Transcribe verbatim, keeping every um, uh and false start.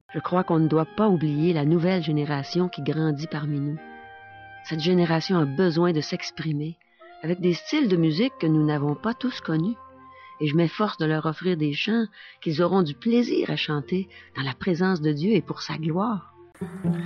Je crois qu'on ne doit pas oublier la nouvelle génération qui grandit parmi nous. Cette génération a besoin de s'exprimer avec des styles de musique que nous n'avons pas tous connus. Et je m'efforce de leur offrir des chants qu'ils auront du plaisir à chanter dans la présence de Dieu et pour sa gloire.